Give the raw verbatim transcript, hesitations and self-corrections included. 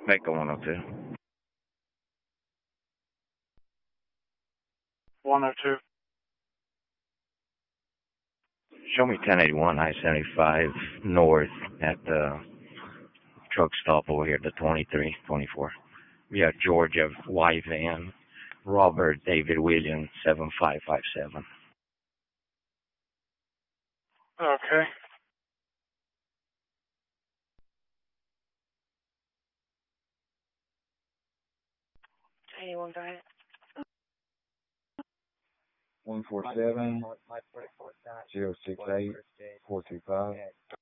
Echo one oh two. one oh two. Show me ten eighty-one I seventy-five north at the truck stop over here at the twenty-three twenty-four. Yeah, Georgia Y van, Robert David Williams, seven five five seven. Okay. Anyone got it? one four seven, zero six eight, four two five.